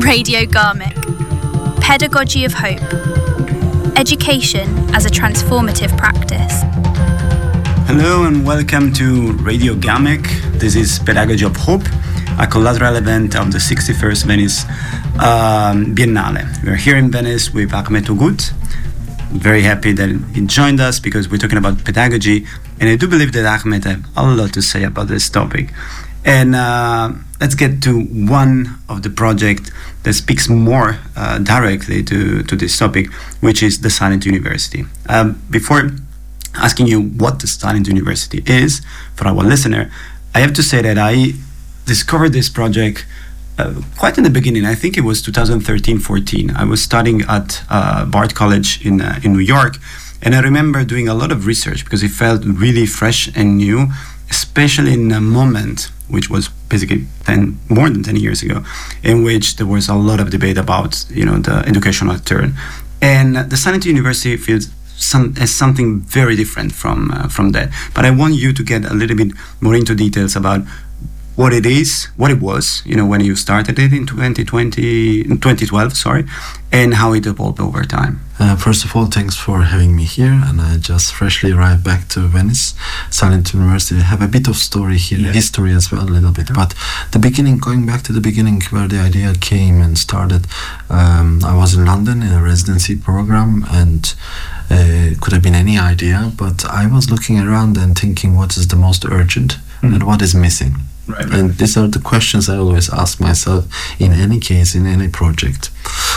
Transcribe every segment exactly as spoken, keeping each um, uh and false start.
Radio Garmic. Pedagogy of Hope. Education as a transformative practice. Hello and welcome to Radio Garmic. This is Pedagogy of Hope, a collateral event of the sixty-first Venice um, Biennale. We're here in Venice with Ahmed Ogut. Very happy that he joined us because we're talking about pedagogy, and I do believe that Ahmed has a lot to say about this topic. And uh, let's get to one of the projects that speaks more uh, directly to, to this topic, which is the Silent University. Um, before asking you what the Silent University is, for our listener, I have to say that I discovered this project uh, quite in the beginning. I think it was two thousand thirteen fourteen. I was studying at uh, Bard College in, uh, in New York, and I remember doing a lot of research because it felt really fresh and new, especially in a moment which was basically ten, more than ten years ago, in which there was a lot of debate about, you know, the educational turn. And the Silent University feels some, as something very different from uh, from that. But I want you to get a little bit more into details about what it is, what it was, you know, when you started it in twenty twenty, twenty twelve, sorry, and how it evolved over time. Uh, first of all, thanks for having me here, and I just freshly arrived back to Venice, Silent University. I have a bit of story here, yeah. history as well, a little bit, yeah. but the beginning, going back to the beginning where the idea came and started, um, I was in London in a residency program, and uh, it could have been any idea, but I was looking around and thinking what is the most urgent mm-hmm. and what is missing. Right, right. And these are the questions I always ask myself in any case, in any project.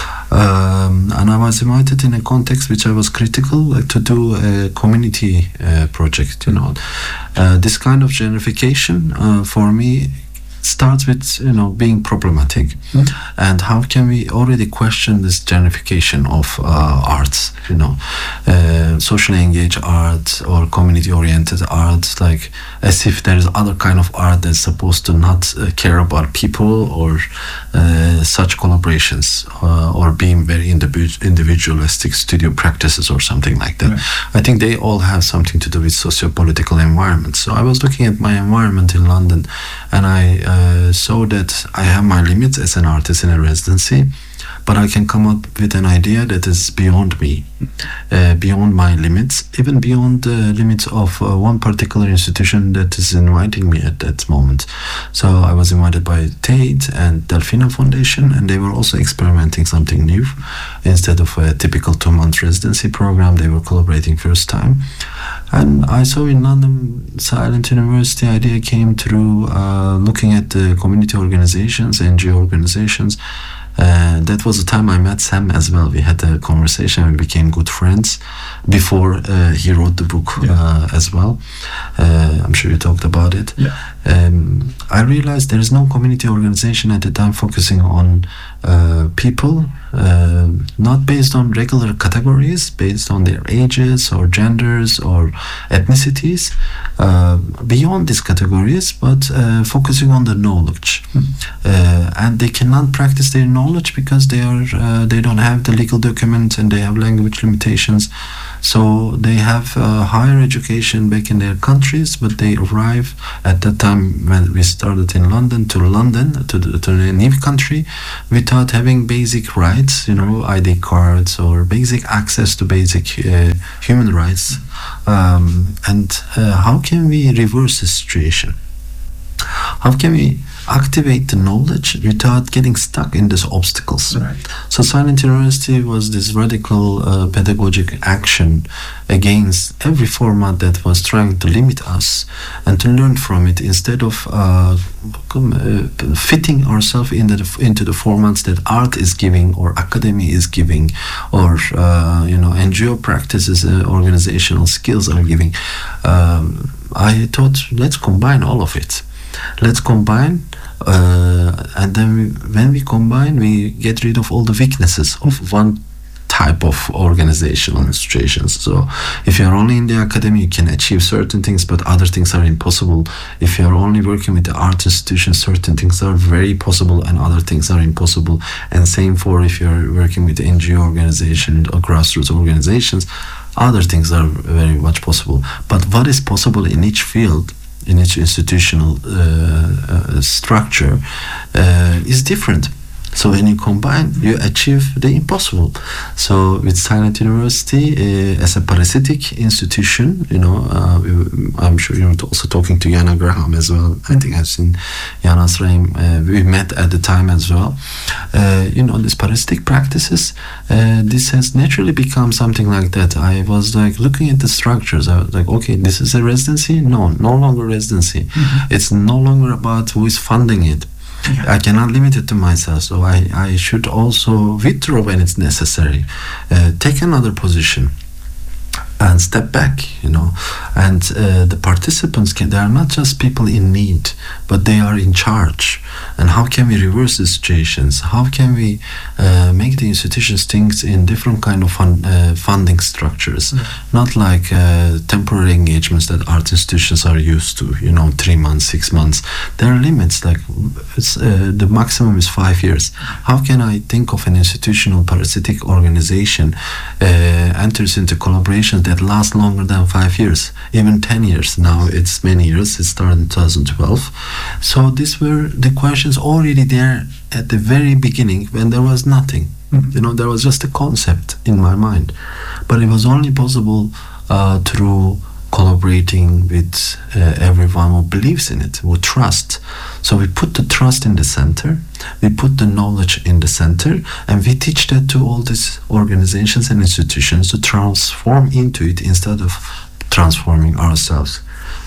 Um, and I was invited in a context which I was critical, like to do a community uh, project, you know. Uh, this kind of gentrification uh, for me starts with, you know, being problematic. Mm-hmm. And how can we already question this gentrification of uh, arts, you know, uh, socially engaged art or community-oriented art, like as if there is other kind of art that's supposed to not uh, care about people or uh, such collaborations uh, or being very individu- individualistic studio practices or something like that. Right. I think they all have something to do with socio-political environment. So I was looking at my environment in London, and I uh, saw that I have my limits as an artist in a residency, but I can come up with an idea that is beyond me, uh, beyond my limits, even beyond the limits of uh, one particular institution that is inviting me at that moment. So I was invited by Tate and Delfino Foundation, and they were also experimenting something new. Instead of a typical two-month residency program, they were collaborating first time. And I saw in London, Silent University idea came through uh, looking at the community organizations, N G O organizations. Uh, that was the time I met Sam as well. We had a conversation, we became good friends before uh, he wrote the book yeah. uh, as well. Uh, I'm sure you talked about it. Yeah. Um, I realized there is no community organization at the time focusing on uh, people, uh, not based on regular categories, based on their ages or genders or ethnicities, uh, beyond these categories, but uh, focusing on the knowledge. Mm. Uh, and they cannot practice their knowledge because they are uh, they don't have the legal documents and they have language limitations. So they have uh, higher education back in their countries, but they arrive at that time when we started in London to London, to the, to the new country, without having basic rights, you know, I D cards or basic access to basic uh, human rights. Um, and uh, how can we reverse the situation? How can we activate the knowledge without getting stuck in these obstacles? Right. So Silent University was this radical uh, pedagogic action against every format that was trying to limit us and to learn from it instead of uh, uh, fitting ourselves into the, into the formats that art is giving or academy is giving or uh, you know, N G O practices, uh, organizational skills are giving. Um, I thought, let's combine all of it. Let's combine, uh, and then we, when we combine, we get rid of all the weaknesses of one type of organizational institutions. So if you're only in the academy, you can achieve certain things, but other things are impossible. If you're only working with the art institution, certain things are very possible and other things are impossible. And same for if you're working with the N G O organization or grassroots organizations, other things are very much possible. But what is possible in each field, in each institutional uh, uh, structure uh, is different. So when you combine, you achieve the impossible. So with Silent University uh, as a parasitic institution, you know, uh, we, I'm sure you're also talking to Yana Graham as well. I think I've seen Yana's Reim. Uh, we met at the time as well. Uh, you know, these parasitic practices, uh, this has naturally become something like that. I was like looking at the structures. I was like, okay, this is a residency? No, no longer residency. Mm-hmm. It's no longer about who is funding it. Yeah. I cannot limit it to myself, so I, I should also withdraw when it's necessary, uh, take another position and step back, you know. And uh, the participants, can, they are not just people in need, but they are in charge. And how can we reverse the situations? How can we uh, make the institutions think in different kind of fun, uh, funding structures, mm. not like uh, temporary engagements that art institutions are used to, you know, three months, six months. There are limits, like it's, uh, the maximum is five years. How can I think of an institutional parasitic organization uh, enters into collaboration that lasts longer than five years, even ten years? Now it's many years. It started in two thousand twelve. So these were the questions already there at the very beginning when there was nothing. Mm-hmm. You know, there was just a concept in my mind, but it was only possible uh, through collaborating with uh, everyone who believes in it, who trusts. So we put the trust in the center, we put the knowledge in the center, and we teach that to all these organizations and institutions to transform into it instead of transforming ourselves.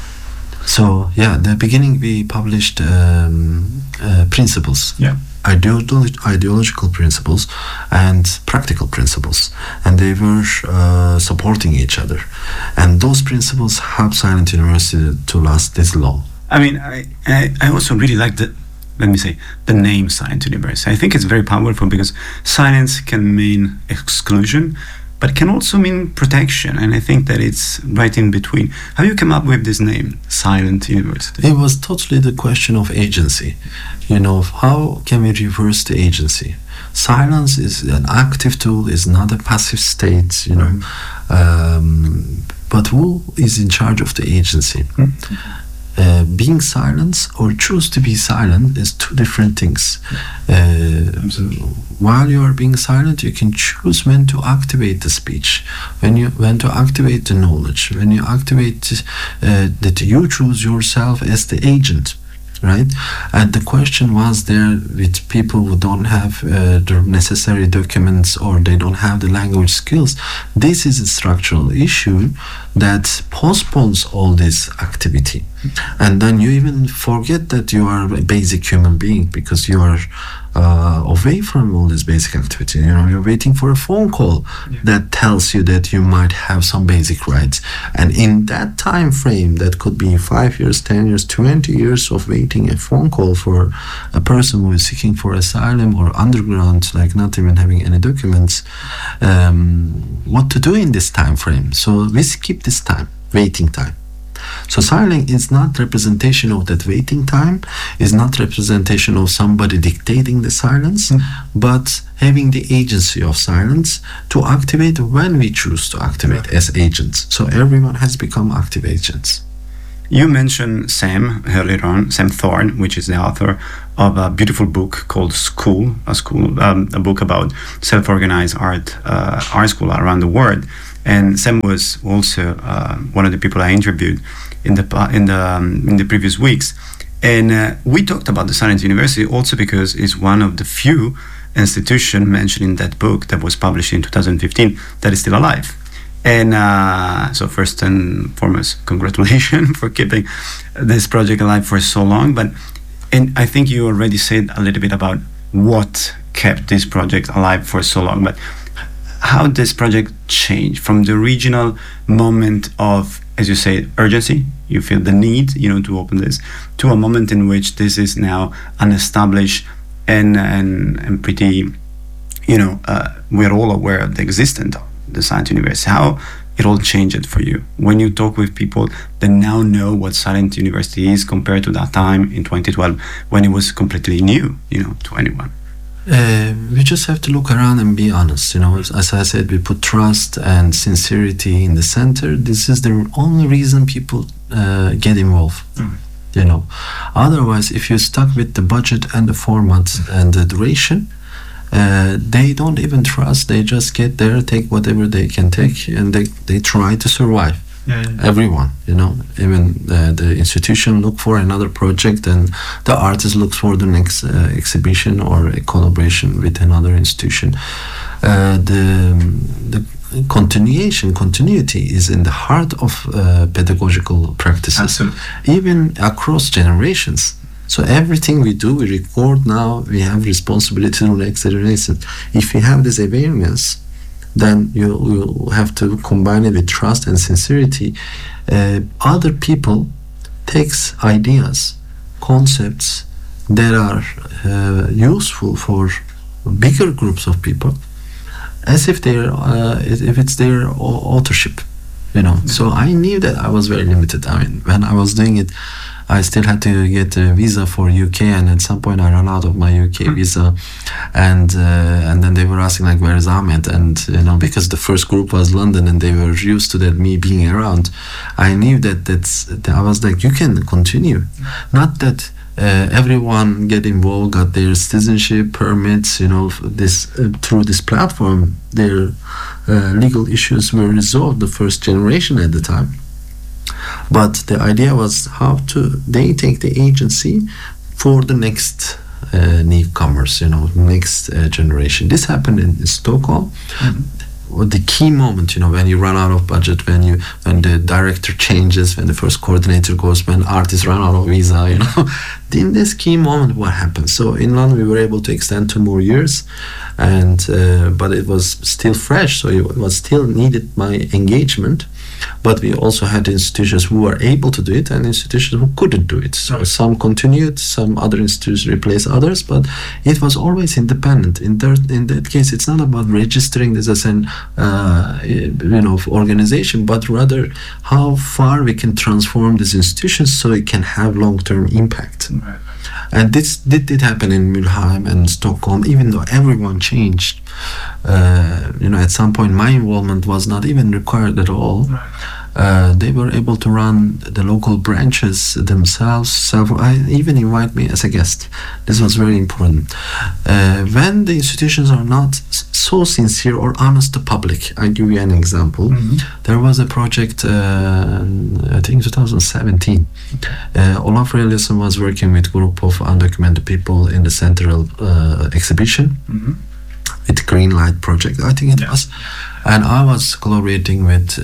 So yeah, at the beginning we published um, uh, principles. Yeah. Ideolo- ideological principles and practical principles, and they were uh, supporting each other, and those principles help Silent University to last this long. I mean, I, I, I also really like the, let me say, the name Silent University. I think it's very powerful because silence can mean exclusion, but can also mean protection, and I think that it's right in between. How you come up with this name, Silent University? It was totally the question of agency. You know, how can we reverse the agency? Silence is an active tool, is not a passive state, you know. Mm-hmm. Um, but who is in charge of the agency? Mm-hmm. Uh, being silent or choose to be silent is two different things. Uh, while you are being silent, you can choose when to activate the speech, when you when to activate the knowledge, when you activate uh, that you choose yourself as the agent. Right, and the question was there with people who don't have uh, the necessary documents or they don't have the language skills. This is a structural issue that postpones all this activity, and then you even forget that you are a basic human being because you are uh, away from all this basic activity. You know, you're waiting for a phone call yeah. that tells you that you might have some basic rights, and in that time frame, that could be five years, ten years, twenty years of waiting a phone call for a person who is seeking for asylum or underground, like not even having any documents. Um, what to do in this time frame? So we skip this time, waiting time. So silence is not representation of that waiting time, is not representation of somebody dictating the silence, mm. but having the agency of silence to activate when we choose to activate yeah. as agents. So everyone has become active agents. You mentioned Sam earlier on, Sam Thorne, which is the author of a beautiful book called School, a school, um, a book about self-organized art, uh, art school around the world. And Sam was also uh, one of the people I interviewed in the in the um, in the previous weeks, and uh, we talked about the Silent University also because it's one of the few institutions mentioned in that book that was published in two thousand fifteen that is still alive. And uh, so first and foremost, congratulations for keeping this project alive for so long. But and I think you already said a little bit about what kept this project alive for so long, but how this project changed from the original moment of, as you say, urgency, you feel the need, you know, to open this, to a moment in which this is now an established and and, and pretty, you know, uh, we're all aware of the existence of the Silent University. How it all changed for you when you talk with people that now know what Silent University is compared to that time in twenty twelve when it was completely new, you know, to anyone. Uh, we just have to look around and be honest. You know, as, as I said, we put trust and sincerity in the center. This is the only reason people uh, get involved. Mm. You know, otherwise, if you're stuck with the budget and the format mm. and the duration, uh, they don't even trust. They just get there, take whatever they can take, and they, they try to survive. Yeah, yeah. Everyone, you know, even uh, the institution look for another project, and the artist looks for the next uh, exhibition or a collaboration with another institution. Uh, the the continuation, continuity is in the heart of uh, pedagogical practices. Absolutely. Even across generations. So everything we do, we record now, we have responsibility to the next generation. If we have this awareness, then you, you have to combine it with trust and sincerity. Uh, other people takes ideas, concepts that are uh, useful for bigger groups of people, as if they're uh, if it's their authorship, you know. Mm-hmm. So I knew that I was very limited. I mean, when I was doing it, I still had to get a visa for U K, and at some point I ran out of my U K mm-hmm. visa, and uh, and then they were asking like, where is Ahmet? And you know, because the first group was London and they were used to that me being around, I knew that that's that I was like, you can continue, mm-hmm. not that. Uh, everyone get involved, got their citizenship permits, you know, this uh, through this platform, their uh, legal issues were resolved, the first generation at the time. But the idea was how to, they take the agency for the next uh, newcomers, you know, next uh, generation. This happened in, in Stockholm. Mm-hmm. The key moment, you know, when you run out of budget, when you when the director changes, when the first coordinator goes, when artists run out of visa, you know, in this key moment, what happens? So in London, we were able to extend two more years, and uh, but it was still fresh, so it was still needed my engagement. But we also had institutions who were able to do it and institutions who couldn't do it. So right. Some continued, some other institutions replaced others, but it was always independent. In, there, in that case, it's not about registering this as an uh, you know organization, but rather how far we can transform these institutions so it can have long-term impact. Right. And this did, did happen in Mülheim and Stockholm, even though everyone changed. Uh, you know, at some point my involvement was not even required at all. Right. Uh, they were able to run the local branches themselves. So I even invite me as a guest. This was very important. Uh, when the institutions are not so sincere or honest to public, I give you an example. Mm-hmm. There was a project, uh, I think twenty seventeen. Uh, Olaf Eliasson was working with a group of undocumented people in the central uh, exhibition. Mm-hmm. With Green Light Project, I think it yeah. was. And I was collaborating with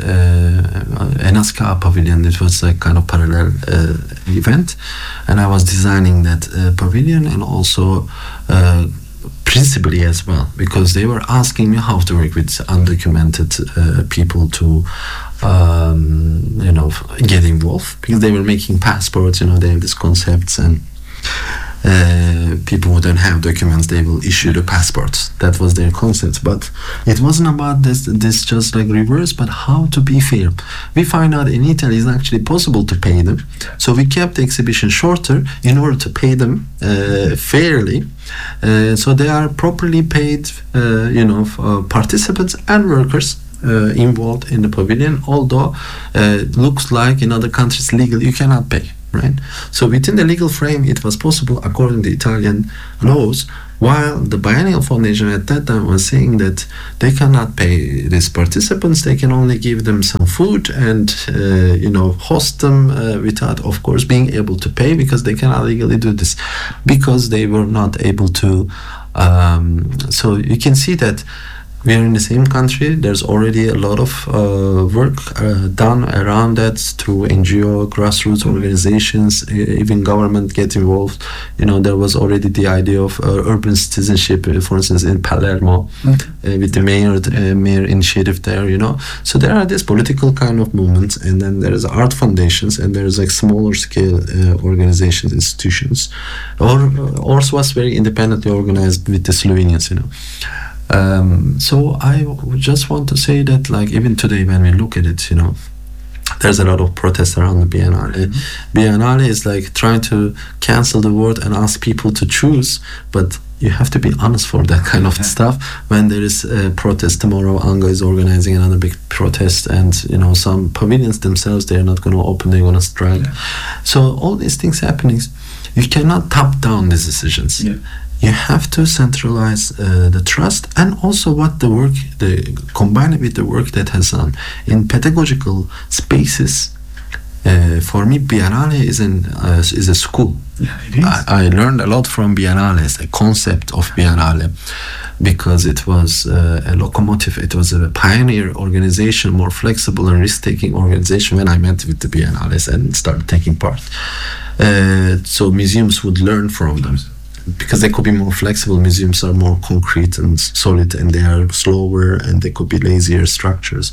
uh, Enaska Pavilion. It was a kind of parallel uh, event. And I was designing that uh, pavilion and also uh, principally as well, because they were asking me how to work with undocumented uh, people to um, you know, get involved, because they were making passports, you know, they have these concepts, and Uh, people who don't have documents, they will issue the passports. That was their concept. But it wasn't about this, this just like reverse, but how to be fair. We find out in Italy it's actually possible to pay them. So we kept the exhibition shorter in order to pay them uh, fairly. Uh, so they are properly paid, uh, you know, uh, participants and workers uh, involved in the pavilion, although uh, it looks like in other countries legally you cannot pay. Right? So within the legal frame, it was possible according to Italian laws, while the Biennial Foundation at that time was saying that they cannot pay these participants, they can only give them some food and uh, you know, host them uh, without, of course, being able to pay, because they cannot legally do this, because they were not able to. Um, so you can see that we are in the same country. There's already a lot of uh, work uh, done around that through N G O, grassroots organizations, even government get involved. You know, there was already the idea of uh, urban citizenship, uh, for instance, in Palermo, mm-hmm. uh, with the mayor, uh, mayor initiative there, you know. So there are these political kind of movements, and then there's art foundations, and there's like smaller scale uh, organizations, institutions. Or uh, Ors was very independently organized with the Slovenians, you know. Um, so I just want to say that, like, even today when we look at it, you know, there's a lot of protests around the Biennale. Mm-hmm. Biennale is like trying to cancel the word and ask people to choose, but you have to be honest for that kind of yeah. stuff. When there is a protest tomorrow, Anga is organizing another big protest, and you know, some pavilions themselves, they're not going to open, they're going to strike. Yeah. So all these things happening, you cannot top down these decisions. Yeah. you have to centralize uh, the trust, and also what the work, the combine it with the work that has done in pedagogical spaces. Uh, for me, Biennale is an uh, is a school. Yeah, it is. I, I learned a lot from Biennale, the concept of Biennale, because it was uh, a locomotive. It was a pioneer organization, more flexible and risk-taking organization. When I met with the Biennales and started taking part, uh, so museums would learn from them. Because they could be more flexible, museums are more concrete and solid, and they are slower, and they could be lazier structures.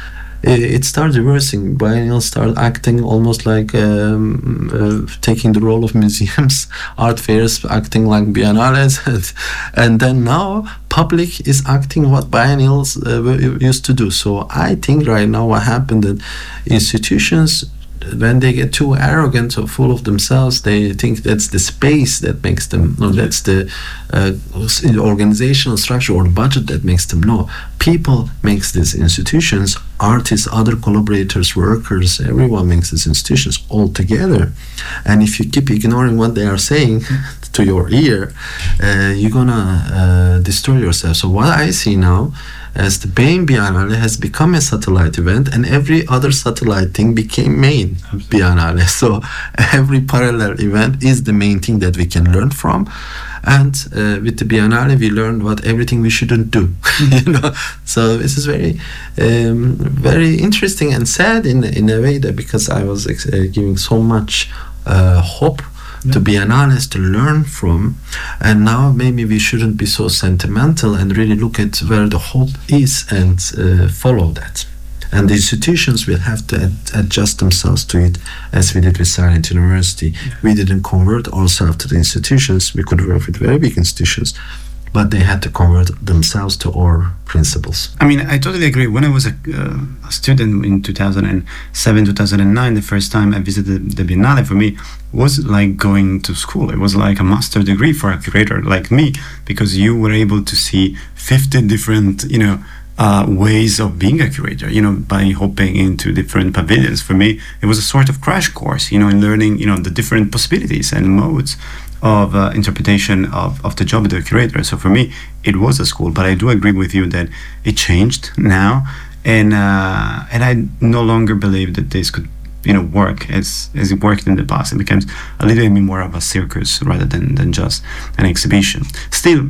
It started reversing. Biennials started acting almost like um, uh, taking the role of museums, art fairs acting like biennales, and then now public is acting what biennials uh, used to do. So I think right now what happened that institutions, when they get too arrogant or full of themselves, they think that's the space that makes them, no, that's the uh, organizational structure or the budget that makes them. No, people makes these institutions, artists, other collaborators, workers, everyone makes these institutions all together. And if you keep ignoring what they are saying to your ear, uh, you're gonna uh, destroy yourself. So what I see now, as the Bein Biennale has become a satellite event, and every other satellite thing became main Biennale. So every parallel event is the main thing that we can learn from. And uh, with the Biennale, we learned what everything we shouldn't do. You know, so this is very, um, very interesting and sad in in a way, that because I was ex- uh, giving so much uh, hope to Biennales to learn from, and now maybe we shouldn't be so sentimental and really look at where the hope is and uh, follow that. And the institutions will have to ad- adjust themselves to it, as we did with Silent University. Yeah. We didn't convert ourselves to the institutions. We could work with very big institutions, but they had to convert themselves to our principles. I mean, I totally agree. When I was a, uh, a student in two thousand seven, two thousand nine, the first time I visited the Biennale, for me, was like going to school. It was like a master degree for a curator like me, because you were able to see fifty different, you know, uh, ways of being a curator, you know, by hopping into different pavilions. For me, it was a sort of crash course, you know, in learning, you know, the different possibilities and modes of uh, interpretation of, of the job of the curator. So for me, it was a school, but I do agree with you that it changed now, and uh, and I no longer believe that this could, you know, work as as it worked in the past. It becomes a little bit more of a circus rather than, than just an exhibition. Still,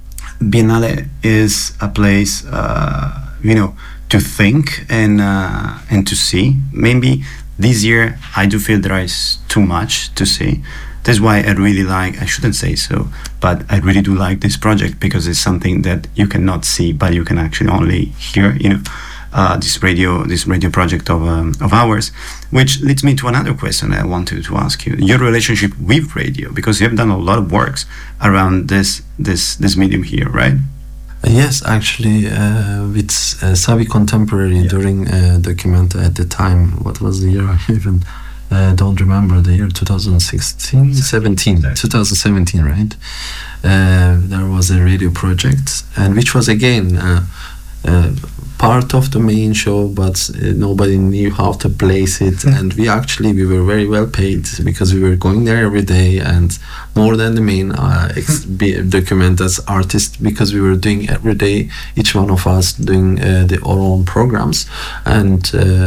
Biennale is a place, uh, you know, to think and uh, and to see. Maybe this year I do feel there is too much to see. That's why I really like, I shouldn't say so, but I really do like this project, because it's something that you cannot see, but you can actually only hear, you know, uh, this radio this radio project of um, of ours, which leads me to another question I wanted to ask you. Your relationship with radio, because you have done a lot of works around this this this medium here, right? Uh, yes, actually, uh, with uh, Savi Contemporary, yeah. During uh, Documenta at the time, what was the year? I even uh, don't remember the year, twenty sixteen, seventeen, twenty seventeen, right? Uh, there was a radio project, and which was again uh, uh, part of the main show, but uh, nobody knew how to place it. Mm. And we actually we were very well paid, because we were going there every day, and more than the main uh, ex- document as artists, because we were doing every day, each one of us doing uh, the, our own programs, and uh,